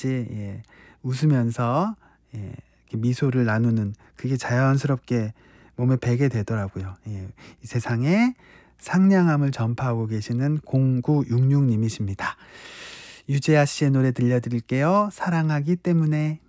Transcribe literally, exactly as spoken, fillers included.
같이 예, 웃으면서 예, 이렇게 미소를 나누는 그게 자연스럽게 몸에 배게 되더라고요. 예, 이 세상에 상냥함을 전파하고 계시는 공구육육 님이십니다. 유재하 씨의 노래 들려드릴게요. 사랑하기 때문에.